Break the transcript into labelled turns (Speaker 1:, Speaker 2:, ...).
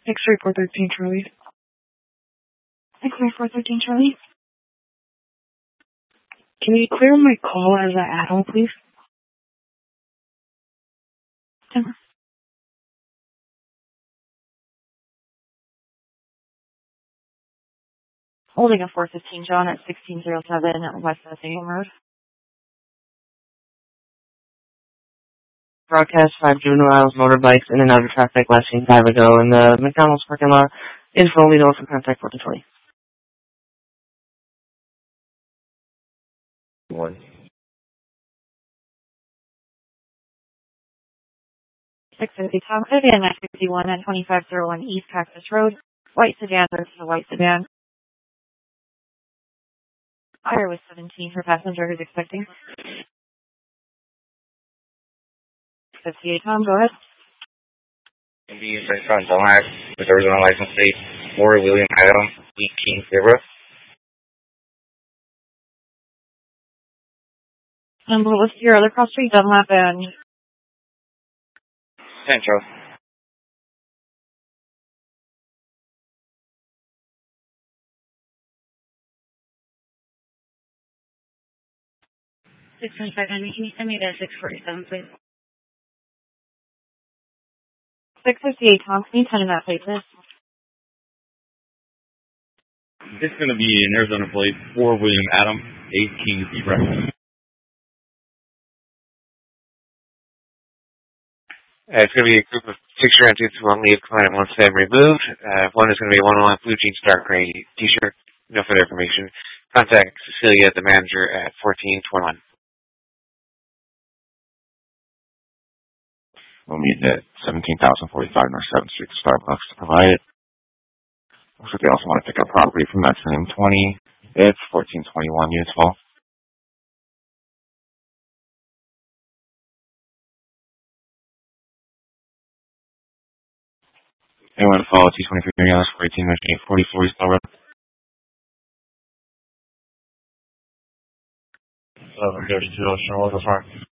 Speaker 1: X-ray 413 Charlie.
Speaker 2: X-ray 413 Charlie.
Speaker 1: Can you clear my call as an add-on, please?
Speaker 2: Holding a 415 John at 1607 West Messina Road.
Speaker 3: Broadcast 5 juveniles, motorbikes, in and out of traffic less than 5 ago in the McDonald's parking lot. Info only known for contact 1420.
Speaker 4: 1.
Speaker 2: 650 Tom Vivian at 61 at 2501 East Cactus Road. White sedan versus a white sedan. Fire was 17 for passenger who's expecting. 58 Tom, go ahead.
Speaker 4: Be in front of Dunlap with Arizona license plate 4 William Adam 18 Zebra.
Speaker 2: And what was your other cross street? Dunlap and
Speaker 4: Central.
Speaker 2: Can you send me the 647, please? 658 Tom, can you send that plate, please?
Speaker 5: It's going to be an Arizona plate 4 William Adam 18 Zebra.
Speaker 6: It's going to be a group of 6 transients who won't leave client once they've removed. One is going to be a 101 blue jeans, dark gray t-shirt. No further information. Contact Cecilia, the manager, at 1421.
Speaker 7: We'll meet at 17,045 North 7th Street to Starbucks to provide it. Looks like they also want to pick up property from that same 20. It's 1421 Units Fall. Anyone to follow T23 Marianas for 18 minutes 844 East Bell Road.
Speaker 5: 1132 Ocean Road,